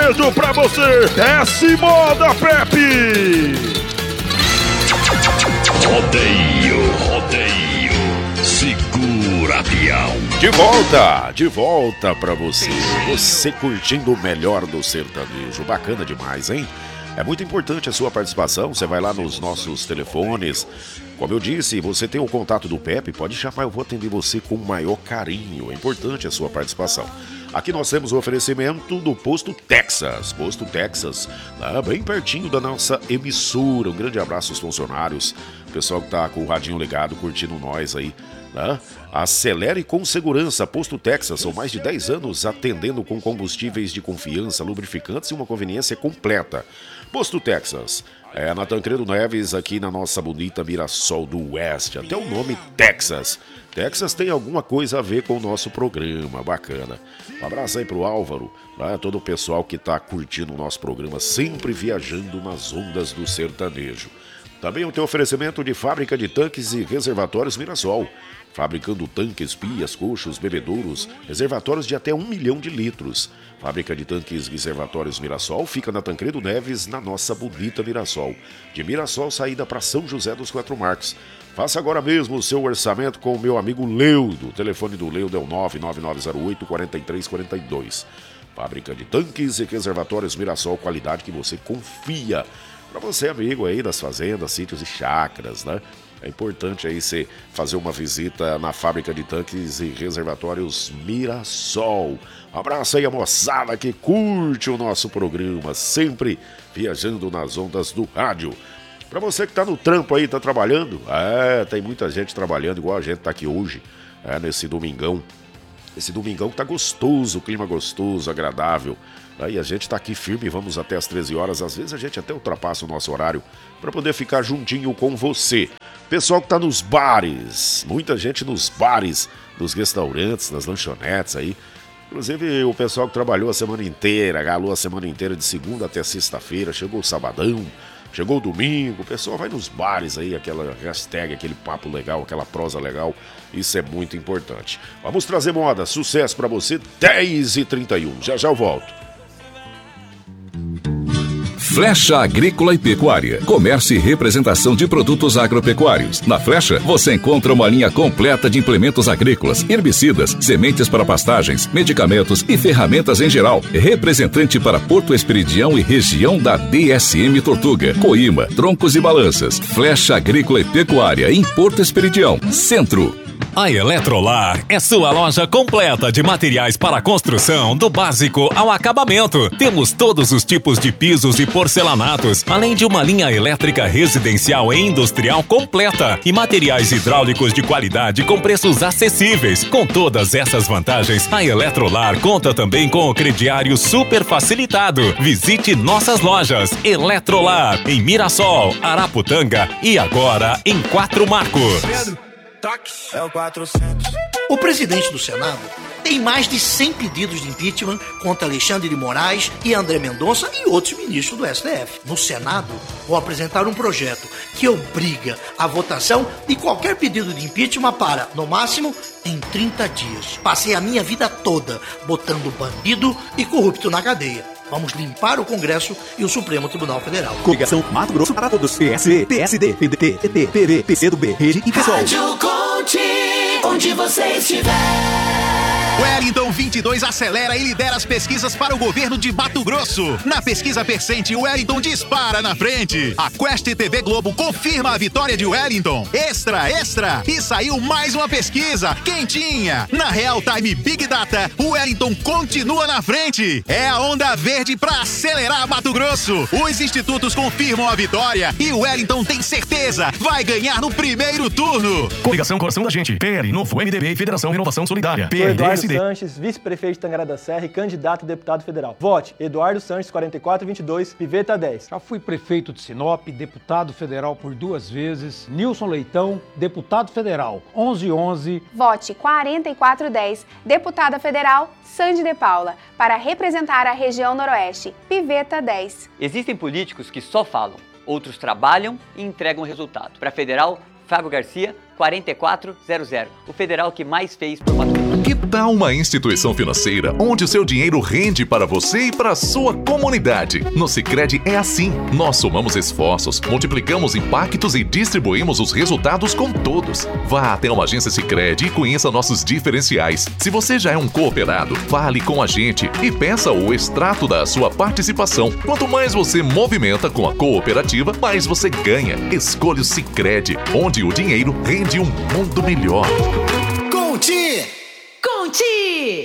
sertanejo pra você. É Moda Pepe. Rodeio, segura peão. De volta pra você. Você curtindo o melhor do sertanejo. Bacana demais, hein? É muito importante a sua participação. Você vai lá nos nossos telefones. Como eu disse, você tem o contato do Pepe, pode chamar, eu vou atender você com o maior carinho. É importante a sua participação. Aqui nós temos o oferecimento do Posto Texas. Posto Texas, lá bem pertinho da nossa emissora. Um grande abraço aos funcionários, o pessoal que tá com o radinho ligado, curtindo nós aí. Acelere com segurança. Posto Texas, são mais de 10 anos atendendo com combustíveis de confiança, lubrificantes e uma conveniência completa. Posto Texas, é na Tancredo Neves, aqui na nossa bonita Mirassol do Oeste. Até o nome Texas. Texas tem alguma coisa a ver com o nosso programa, bacana. Um abraço aí pro Álvaro, todo o pessoal que tá curtindo o nosso programa, sempre viajando nas ondas do sertanejo. Também tem oferecimento de fábrica de tanques e reservatórios Mirassol. Fabricando tanques, pias, coxos, bebedouros, reservatórios de até 1 milhão de litros. Fábrica de tanques e reservatórios Mirassol fica na Tancredo Neves, na nossa bonita Mirassol. De Mirassol, saída para São José dos Quatro Marcos. Faça agora mesmo o seu orçamento com o meu amigo Leudo. O telefone do Leudo é o 99908-4342. Fábrica de tanques e reservatórios Mirassol, qualidade que você confia. Para você, amigo aí das fazendas, sítios e chácaras, né? É importante aí você fazer uma visita na fábrica de tanques e reservatórios Mirassol. Um abraço aí a moçada que curte o nosso programa, sempre viajando nas ondas do rádio. Pra você que tá no trampo aí, tá trabalhando, tem muita gente trabalhando igual a gente tá aqui hoje, nesse domingão. Esse domingão que tá gostoso, clima gostoso, agradável. E a gente tá aqui firme, vamos até as 13 horas. Às vezes a gente até ultrapassa o nosso horário para poder ficar juntinho com você. Pessoal que tá nos bares, muita gente nos bares, nos restaurantes, nas lanchonetes aí. Inclusive o pessoal que trabalhou a semana inteira, galou a semana inteira de segunda até sexta-feira, chegou o sabadão, chegou o domingo, o pessoal vai nos bares aí, aquela hashtag, aquele papo legal, aquela prosa legal, isso é muito importante. Vamos trazer moda, sucesso pra você, 10h31, já eu volto. Flecha Agrícola e Pecuária. Comércio e representação de produtos agropecuários. Na Flecha, você encontra uma linha completa de implementos agrícolas, herbicidas, sementes para pastagens, medicamentos e ferramentas em geral. Representante para Porto Esperidião e região da DSM Tortuga, Coíma, Troncos e Balanças. Flecha Agrícola e Pecuária em Porto Esperidião, Centro. A Eletrolar é sua loja completa de materiais para construção, do básico ao acabamento. Temos todos os tipos de pisos e porcelanatos, além de uma linha elétrica residencial e industrial completa e materiais hidráulicos de qualidade com preços acessíveis. Com todas essas vantagens, a Eletrolar conta também com o crediário super facilitado. Visite nossas lojas Eletrolar em Mirassol, Araputanga e agora em Quatro Marcos. É o 400. O presidente do Senado tem mais de 100 pedidos de impeachment contra Alexandre de Moraes e André Mendonça e outros ministros do STF. No Senado, vou apresentar um projeto que obriga a votação de qualquer pedido de impeachment para, no máximo, em 30 dias. Passei a minha vida toda botando bandido e corrupto na cadeia. Vamos limpar o Congresso e o Supremo Tribunal Federal. Coligação Mato Grosso para todos. PSD, PSD, PDT, PT, PV, PCdoB, Rede e PSOL. Rádio Conte, onde você estiver. Wellington 22 acelera e lidera as pesquisas para o governo de Mato Grosso. Na pesquisa Percente, Wellington dispara na frente. A Quest TV Globo confirma a vitória de Wellington. Extra! E saiu mais uma pesquisa, quentinha. Na Real Time Big Data, o Wellington continua na frente. É a onda verde para acelerar Mato Grosso. Os institutos confirmam a vitória e o Wellington tem certeza, vai ganhar no primeiro turno. Coligação Coração da Gente, PL, Novo MDB e Federação Renovação Solidária. Eduardo Sanches, vice-prefeito de Tangará da Serra e candidato a deputado federal. Vote Eduardo Sanches 4422, Piveta 10. Já fui prefeito de Sinop, deputado federal por 2 vezes. Nilson Leitão, deputado federal 1111. Vote 4410, deputada federal Sandy de Paula, para representar a região noroeste. Piveta 10. Existem políticos que só falam, outros trabalham e entregam resultado. Para federal, Fábio Garcia, 4400. O federal que mais fez por Mato Grosso. Que tal uma instituição financeira onde o seu dinheiro rende para você e para a sua comunidade? No Sicredi é assim. Nós somamos esforços, multiplicamos impactos e distribuímos os resultados com todos. Vá até uma agência Sicredi e conheça nossos diferenciais. Se você já é um cooperado, fale com a gente e peça o extrato da sua participação. Quanto mais você movimenta com a cooperativa, mais você ganha. Escolha o Sicredi, onde o dinheiro rende um mundo melhor. Conti!